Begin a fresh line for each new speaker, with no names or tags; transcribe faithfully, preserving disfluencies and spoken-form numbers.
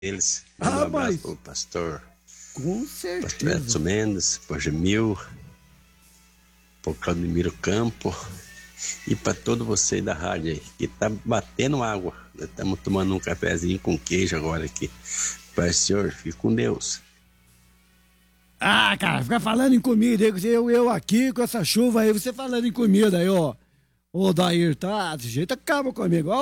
eles.
Ah,
Um abraço
mas-
pro pastor,
Com
pastor
certeza.
Edson Mendes, pro Gemil, pro Claudemiro Campo e para todos vocês da rádio aí, que tá batendo água. Nós estamos tomando um cafezinho com queijo agora aqui. Pai, senhor, fique com Deus.
Ah, cara, fica falando em comida aí, eu, eu aqui com essa chuva aí, você falando em comida aí, ó. Ô, Dair, tá? Desse jeito acaba comigo, ó.